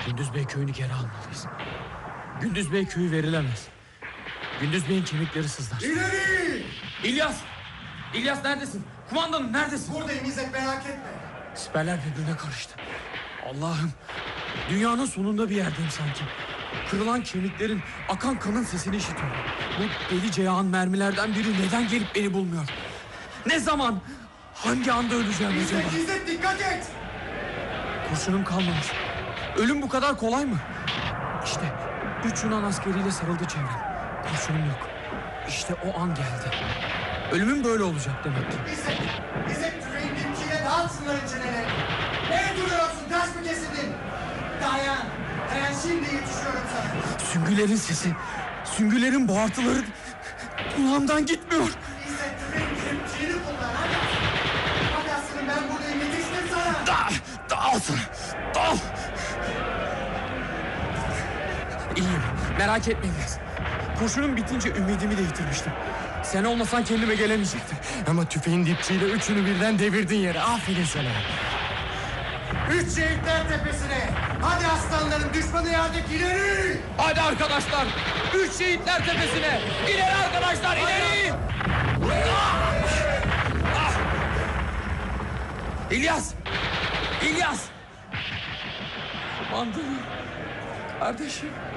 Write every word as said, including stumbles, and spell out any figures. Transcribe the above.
Gündüz Bey köyünü geri almalıyız. Gündüz Bey köyü verilemez. Gündüz Bey'in kemikleri sızlar. İleri! İlyas! İlyas neredesin? Kumandanım neredesin? Buradayım İzzet, merak etme. Siperler birbirine karıştı. Allah'ım, dünyanın sonunda bir yerdeyim sanki. Kırılan kemiklerin, akan kanın sesini işitiyorum. Bu deli Ceyhan mermilerden biri neden gelip beni bulmuyor? Ne zaman? Hangi anda öleceğim acaba? İzzet, İzzet dikkat et! Kurşunum kalmamış. Ölüm bu kadar kolay mı? İşte üç Yunan askeriyle sarıldı çevrem. Kurşunum yok. İşte o an geldi. Ölümüm böyle olacak demek ki. İzzet, İzzet tüfeğin dipçiyle dağıtsınlar içine. Ne duruyorsun? Taş mı kesildin? Dayan, dayan, şimdi yetişiyorum sana. Süngülerin sesi, süngülerin bağırtıları kulağımdan gitmiyor. İzzet tüfeğin dipçiğini kullan, hadi. Hadi aslanım, ben buradayım, yetiştim sana. Da, dağıl sana, dağıl. İyiyim, merak etmeyin biraz. Kurşunum bitince ümidimi de yitirmiştim. Sen olmasan kendime gelemeyecektim. Ama tüfeğin dipçiyle üçünü birden devirdin yere. Aferin sana. Üç şehitler tepesine. Hadi aslanlarım, düşmanı yerdek ileri. Hadi arkadaşlar, üç şehitler tepesine. İleri arkadaşlar, ileri. Ah! Ah! İlyas, İlyas. Kumandanım, kardeşim.